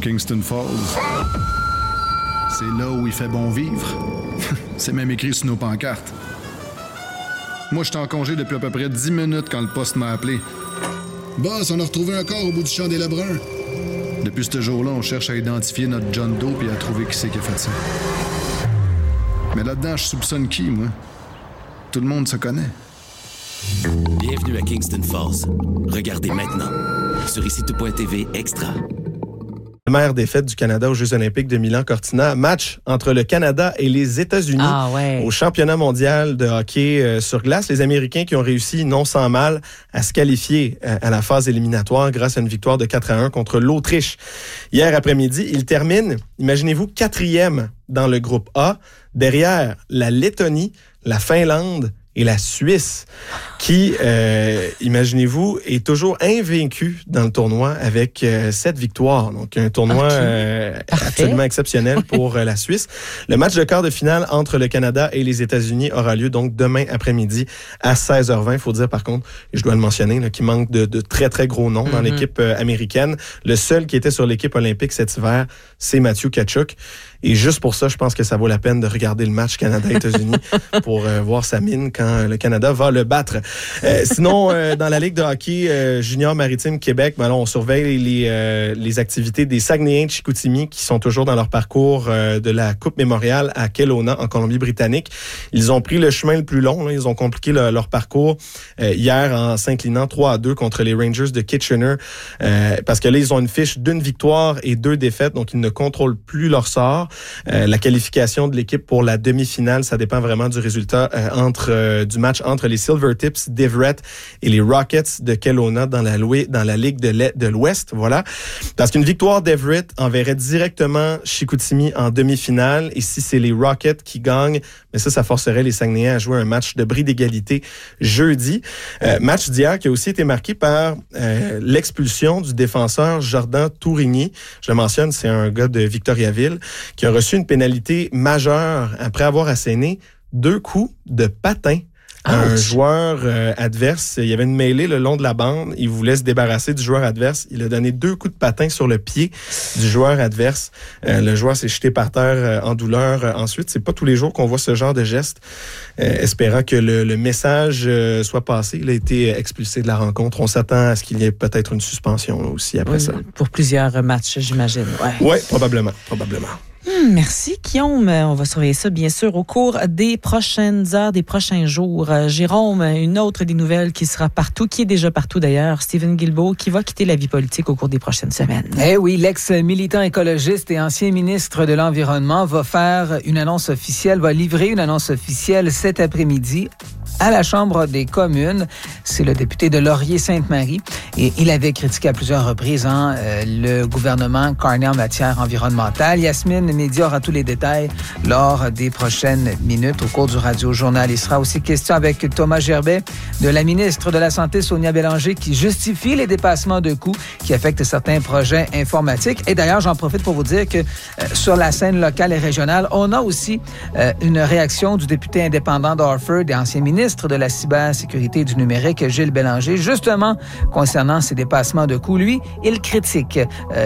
Kingston Falls. C'est là où il fait bon vivre. C'est même écrit sur nos pancartes. Moi, j'étais en congé depuis à peu près 10 minutes quand le poste m'a appelé. Boss, on a retrouvé un corps au bout du champ des Lebrun. Depuis ce jour-là, on cherche à identifier notre John Doe et à trouver qui c'est qui a fait ça. Mais là-dedans, je soupçonne qui, moi? Tout le monde se connaît. Bienvenue à Kingston Falls. Regardez maintenant sur ICTV Extra. Première défaite du Canada aux Jeux olympiques de Milan-Cortina. Match entre le Canada et les États-Unis au championnat mondial de hockey sur glace. Les Américains qui ont réussi, non sans mal, à se qualifier à la phase éliminatoire grâce à une victoire de 4-1 contre l'Autriche. Hier après-midi, ils terminent, imaginez-vous, 4e dans le groupe A, derrière la Lettonie, la Finlande et la Suisse, qui, imaginez-vous, est toujours invaincue dans le tournoi avec 7 victoires. Donc, un tournoi absolument exceptionnel pour la Suisse. Le match de quart de finale entre le Canada et les États-Unis aura lieu donc demain après-midi à 16h20. Il faut dire, par contre, et je dois le mentionner, là, qu'il manque de très, très gros noms dans l'équipe américaine. Le seul qui était sur l'équipe olympique cet hiver, c'est Matthew Tkachuk. Et juste pour ça, je pense que ça vaut la peine de regarder le match Canada-États-Unis pour voir sa mine quand le Canada va le battre. Sinon, dans la Ligue de hockey junior maritime Québec, ben là, on surveille les activités des Saguenayens de Chicoutimi qui sont toujours dans leur parcours de la Coupe Mémorial à Kelowna, en Colombie-Britannique. Ils ont pris le chemin le plus long. Là. Ils ont compliqué leur parcours hier en s'inclinant 3-2 contre les Rangers de Kitchener parce que là, ils ont une fiche d'une victoire et 2 défaites, donc ils ne contrôlent plus leur sort. La qualification de l'équipe pour la demi-finale, ça dépend vraiment du résultat du match entre les Silvertips d'Everett et les Rockets de Kelowna dans la Ligue de l'Ouest. Voilà. Parce qu'une victoire d'Everett enverrait directement Chicoutimi en demi-finale. Et si c'est les Rockets qui gagnent, mais ça forcerait les Saguenayens à jouer un match de bris d'égalité jeudi. Match d'hier qui a aussi été marqué par l'expulsion du défenseur Jordan Tourigny. Je le mentionne, c'est un gars de Victoriaville qui a reçu une pénalité majeure après avoir asséné 2 coups de patin à un joueur adverse. Il y avait une mêlée le long de la bande. Il voulait se débarrasser du joueur adverse. Il a donné 2 coups de patin sur le pied du joueur adverse. Le joueur s'est jeté par terre en douleur. Ensuite, c'est pas tous les jours qu'on voit ce genre de geste. Espérant que le message soit passé. Il a été expulsé de la rencontre. On s'attend à ce qu'il y ait peut-être une suspension là, aussi après ça. Pour plusieurs matchs, j'imagine. Oui, probablement. Merci, Guillaume. On va surveiller ça, bien sûr, au cours des prochaines heures, des prochains jours. Jérôme, une autre des nouvelles qui sera partout, qui est déjà partout d'ailleurs, Stephen Guilbeault, qui va quitter la vie politique au cours des prochaines semaines. Eh oui, l'ex-militant écologiste et ancien ministre de l'Environnement va livrer une annonce officielle cet après-midi à la Chambre des communes. C'est le député de Laurier-Sainte-Marie. Et il avait critiqué à plusieurs reprises le gouvernement Carney en matière environnementale. Yasmine Média aura tous les détails lors des prochaines minutes au cours du Radio-Journal. Il sera aussi question avec Thomas Gerbet de la ministre de la Santé, Sonia Bélanger, qui justifie les dépassements de coûts qui affectent certains projets informatiques. Et d'ailleurs, j'en profite pour vous dire que sur la scène locale et régionale, on a aussi une réaction du député indépendant d'Orford et ancien ministre de la cybersécurité et du numérique, Gilles Bélanger, justement concernant ces dépassements de coûts. Lui, il critique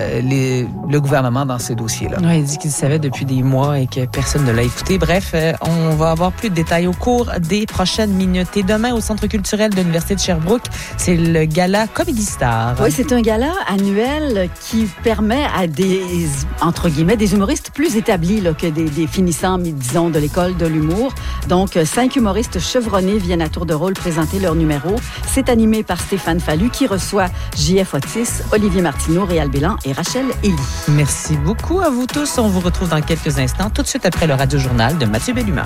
le gouvernement dans ces dossiers-là. Oui, il dit qu'il savait depuis des mois et que personne ne l'a écouté. Bref, on va avoir plus de détails au cours des prochaines minutes. Et demain, au Centre culturel de l'Université de Sherbrooke, c'est le gala Comedy Star. Oui, c'est un gala annuel qui permet à entre guillemets, des humoristes plus établis là, que des finissants, disons, de l'école de l'humour. Donc, 5 humoristes chevronnés viennent à tour de rôle présenter leur numéro. C'est animé par Stéphane Fallu qui reçoit J.F. Otis, Olivier Martineau, Réal Bélan et Rachel Élie. Merci beaucoup à vous tous. On vous retrouve dans quelques instants, tout de suite après le Radio-Journal de Mathieu Bellumeur.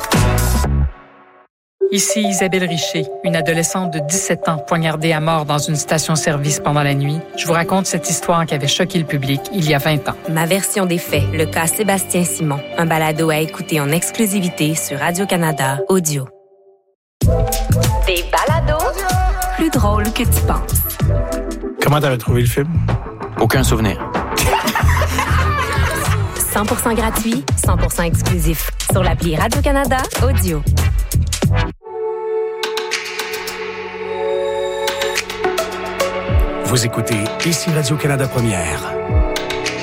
Ici Isabelle Richer, une adolescente de 17 ans poignardée à mort dans une station-service pendant la nuit. Je vous raconte cette histoire qui avait choqué le public il y a 20 ans. Ma version des faits, le cas Sébastien Simon. Un balado à écouter en exclusivité sur Radio-Canada Audio. Des balados plus drôles que tu penses. Comment t'avais trouvé le film? Aucun souvenir. 100% gratuit, 100% exclusif. Sur l'appli Radio-Canada Audio. Vous écoutez ici Radio-Canada Première.